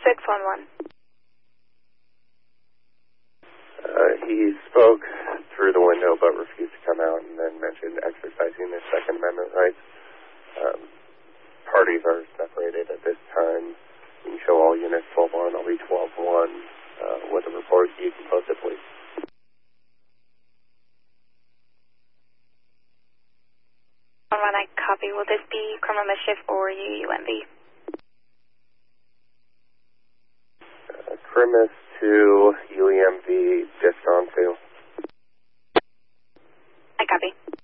611. He spoke through the window but refused to come out and then mentioned exercising his Second Amendment rights. Parties are separated at this time. You can show all units 12-1. I'll be 12-1 with a report. You can post it, please. When I copy, will this be criminal mischief or UUMV? Crimis to UEMV, disc on to. I copy.